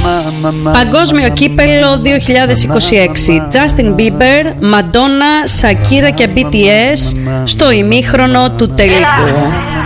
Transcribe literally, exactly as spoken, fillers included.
Παγκόσμιο κύπελλο δύο χιλιάδες είκοσι έξι. Justin Bieber, Madonna, Shakira και μπι τι ες στο ημίχρονο του τελικού.